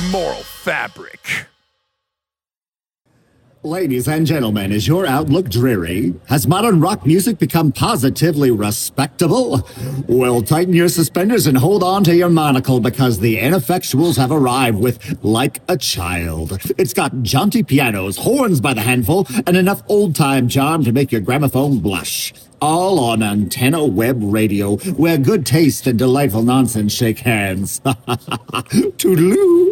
moral fabric. Ladies and gentlemen, is your outlook dreary? Has modern rock music become positively respectable? Well, tighten your suspenders and hold on to your monocle because the Ineffectuals have arrived with Like a Child. It's got jaunty pianos, horns by the handful, and enough old-time charm to make your gramophone blush. All on Antenna Web Radio, where good taste and delightful nonsense shake hands. Toodaloo!